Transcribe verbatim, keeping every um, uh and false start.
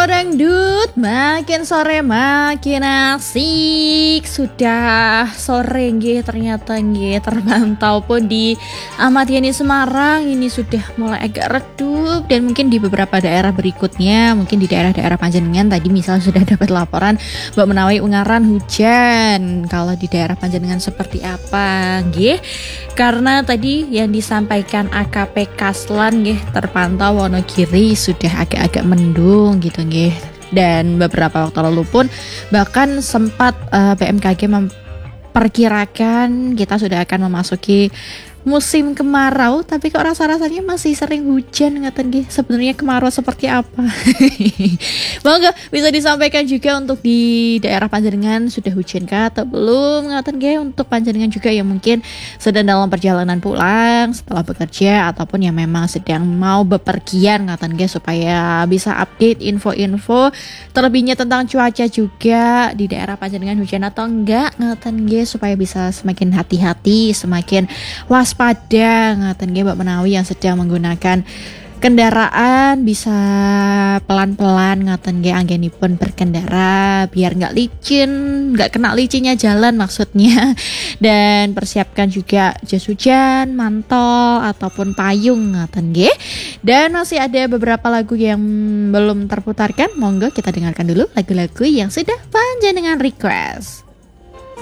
Dangdut, makin sore makin asik. Sudah sore nggih ternyata nggih terpantau pun di Ahmad Yani Semarang ini sudah mulai agak redup, dan mungkin di beberapa daerah berikutnya, mungkin di daerah-daerah Panjenengan tadi misalnya sudah dapat laporan Mbak Menawi Ungaran hujan. Kalau di daerah Panjenengan seperti apa nggih? Karena tadi yang disampaikan A K P Kaslan nggih terpantau Wonogiri sudah agak-agak mendung gitu nggih. Dan beberapa waktu lalu pun bahkan sempat uh, B M K G memperkirakan kita sudah akan memasuki musim kemarau, tapi kok rasa-rasanya masih sering hujan ngaten nggih. Sebenarnya kemarau seperti apa? Monggo bisa disampaikan juga untuk di daerah Panjenengan sudah hujan kah atau belum ngaten nggih, untuk Panjenengan juga yang mungkin sedang dalam perjalanan pulang setelah bekerja ataupun yang memang sedang mau bepergian ngaten nggih, supaya bisa update info-info terlebihnya tentang cuaca juga di daerah Panjenengan hujan atau enggak ngaten nggih, supaya bisa semakin hati-hati, semakin waspada pada ngaten nggih Mbak Menawi yang sedang menggunakan kendaraan bisa pelan-pelan ngaten nggih anggenipun berkendara biar nggak licin, nggak kena licinnya jalan maksudnya. Dan persiapkan juga jas hujan, mantol ataupun payung ngaten nggih. Dan masih ada beberapa lagu yang belum terputarkan, monggo kita dengarkan dulu lagu-lagu yang sudah Panjenengan request.